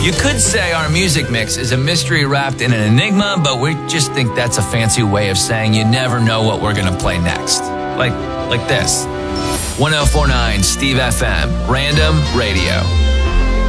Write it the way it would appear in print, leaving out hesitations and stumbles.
You could say our music mix is a mystery wrapped in an enigma, but we just think that's a fancy way of saying you never know what we're going to play next. Like this. 1049 Steve FM, Random Radio.